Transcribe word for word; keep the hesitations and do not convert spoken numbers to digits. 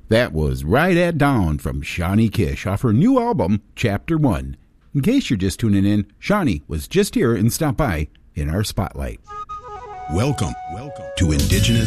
That was Right at Dawn from Shawnee Kish off her new album, Chapter one. In case you're just tuning in, Shawnee was just here and stopped by in our spotlight. Welcome, welcome to Indigenous